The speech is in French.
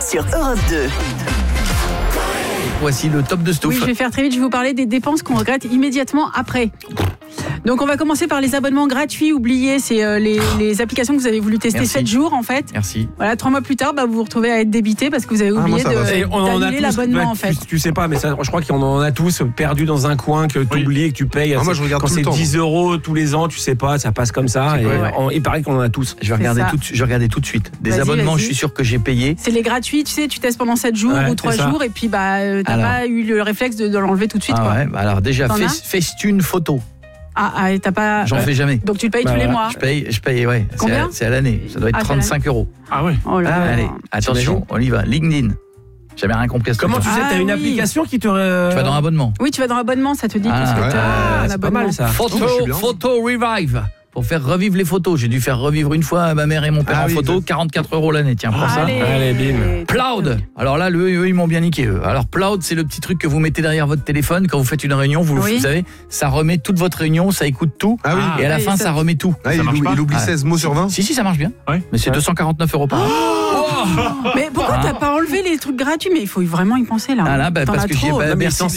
sur Europe 2. Voici le top de Stouff. Oui, je vais faire très vite. Je vais vous parler des dépenses qu'on regrette immédiatement après. Donc, on va commencer par les abonnements gratuits oubliés. C'est les applications que vous avez voulu tester 7 jours, en fait. Merci. Voilà, 3 mois plus tard, vous vous retrouvez à être débité parce que vous avez oublié d'annuler l'abonnement, en fait. Tu sais pas, mais ça, je crois qu'on en a tous perdu dans un coin que tu oublies et que tu payes. Moi, je regarde quand tout c'est le temps. 10 € tous les ans, tu sais pas, ça passe comme ça. Il paraît qu'on en a tous. Je vais regarder tout de suite. Des Vas-y, abonnements, vas-y. je suis sûr que j'ai payé. C'est les gratuits, tu sais, tu testes pendant 7 jours ou 3 jours et puis t'as pas eu le réflexe de l'enlever tout de suite. Ah quoi. ouais, alors déjà, T'en as Facetune photo. Et t'as pas. J'en fais jamais. Donc tu le payes tous les mois. Je paye, ouais. Combien C'est à l'année. Ça doit être 35 €. Ah ouais. Oh là là. Allez, attention, on y va. LinkedIn. J'avais rien compris à ce Comment tu sais, t'as une oui. application qui te. Tu vas dans abonnement. Oui, tu vas dans l'abonnement, ça te dit tout ce que t'as en c'est pas abonnement. mal ça. Photo Revive. Pour faire revivre les photos. J'ai dû faire revivre une fois ma mère et mon père en photo. 44 € l'année. Tiens, pour ça. Allez, bim. Ploud. Alors là, eux, ils m'ont bien niqué. Eux. Alors Ploud, c'est le petit truc que vous mettez derrière votre téléphone quand vous faites une réunion. Vous savez, ça remet toute votre réunion, ça écoute tout. Ah oui. Et à la fin, ça remet tout. Ah, il oublie 16 mots sur 20. Si, ça marche bien. Ouais. Mais c'est 249 € par an. Mais pourquoi t'as pas enlevé les trucs gratuits? Mais il faut vraiment y penser là. Ah là, T'en parce as que j'ai trop. merci